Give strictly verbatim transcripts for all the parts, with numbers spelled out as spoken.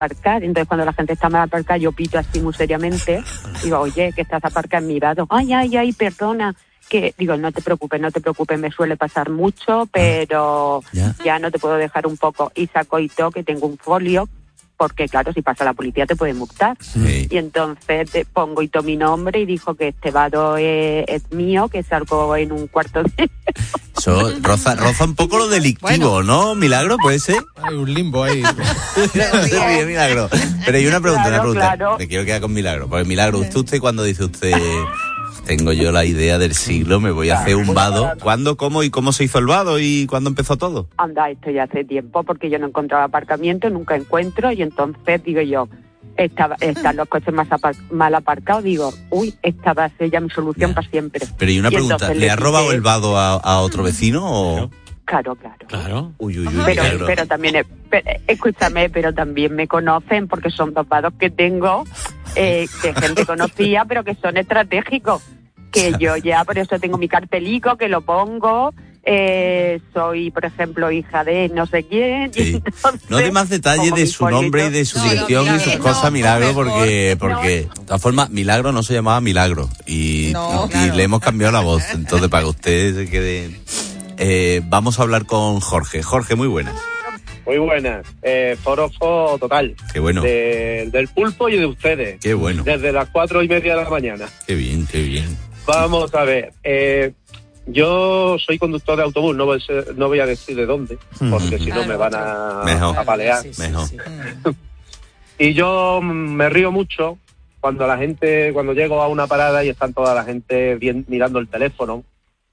aparcar. Entonces cuando la gente está mal aparcada, yo pito así muy seriamente, digo, oye, que estás aparcado en mi lado, ay, ay, ay, perdona, que digo, no te preocupes, no te preocupes, me suele pasar mucho, pero ya, ya no te puedo dejar un poco. Y saco y todo, que tengo un folio, porque claro, si pasa la policía te puede multar. sí. Y entonces te pongo y todo mi nombre y dijo que este vado es, es mío, que salgo en un cuarto de... Eso roza, roza un poco lo delictivo, bueno, ¿no? ¿Milagro puede ser? Hay un limbo ahí. No se ríe, Milagro. Pero hay una pregunta, Claro, una pregunta. claro. Me quiero quedar con Milagro. Porque Milagro, usted, usted cuando dice usted, tengo yo la idea del siglo, me voy a hacer un vado. ¿Cuándo, cómo y cómo se hizo el vado y cuándo empezó todo? Anda, esto ya hace tiempo, porque yo no encontraba aparcamiento, nunca encuentro, y entonces digo yo, estaba, están los coches más apar- mal aparcados, digo, uy, esta va a ser ya mi solución Ya. para siempre. Pero y una Y pregunta, entonces ¿le le ha robado quité- el vado a, a otro vecino o...? Claro, claro. Claro. Uy, uy, uy, Pero, Milagro. pero también, es- pero, escúchame, pero también me conocen porque son dos vados que tengo, eh, de gente conocida, pero que son estratégicos. Que yo ya, por eso tengo mi cartelico, que lo pongo, eh, soy, por ejemplo, hija de no sé quién. y Sí. entonces No dé más detalles pongo de mi su nombre y folleto. de su No, no, dirección y Milagro, sus no, cosas, Milagro, mejor. porque, porque de todas formas, Milagro no se llamaba Milagro. Y, No, y claro. le hemos cambiado la voz. Entonces, para que usted se quede... Eh, vamos a hablar con Jorge. Jorge, muy buenas. Muy buenas. Eh, forofo total. Qué bueno. De- del pulpo y de ustedes. Qué bueno. Desde las cuatro y media de la mañana. Qué bien, qué bien. Vamos a ver. Eh, yo soy conductor de autobús, no voy, a ser- no voy a decir de dónde, porque si no Claro, me van a, Mejor. a palear. Sí, sí, Mejor. sí. Y yo me río mucho cuando la gente, cuando llego a una parada y están toda la gente bien, mirando el teléfono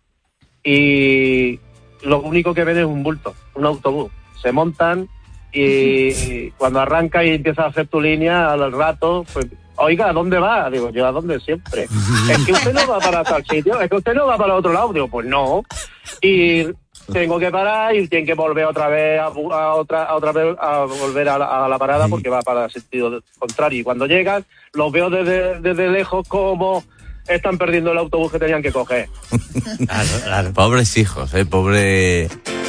y lo único que ven es un bulto, un autobús. Se montan y cuando arranca y empiezas a hacer tu línea al rato, pues, oiga, ¿a dónde va? Digo, yo a dónde siempre. Es que usted no va para tal sitio, es que usted no va para otro lado. Digo, pues no. Y tengo que parar y tienen que volver otra vez a, a otra a otra vez a volver a la, a la parada porque va para el sentido contrario. Y cuando llegan, los veo desde, desde lejos como están perdiendo el autobús que tenían que coger. Claro, claro. Pobres hijos, eh, pobre...